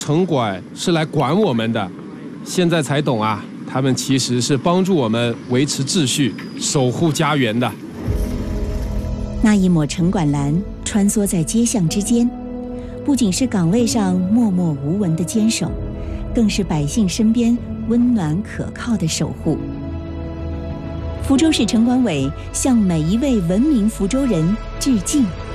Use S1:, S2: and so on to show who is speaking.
S1: 城管是来管我们的，现在才懂啊，他们其实是帮助我们维持秩序、守护家园的。
S2: 那一抹城管蓝穿梭在街巷之间，不仅是岗位上默默无闻的坚守，更是百姓身边温暖可靠的守护。福州市城管委向每一位文明福州人致敬。